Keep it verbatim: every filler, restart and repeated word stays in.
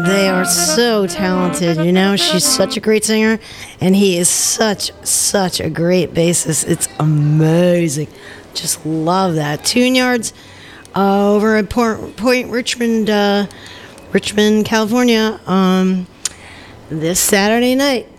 they are so talented, you know. She's such a great singer, and he is such, such a great bassist. It's amazing. Just love that. Tune Yards uh, over at Port, Point Richmond, uh, Richmond, California, um, this Saturday night.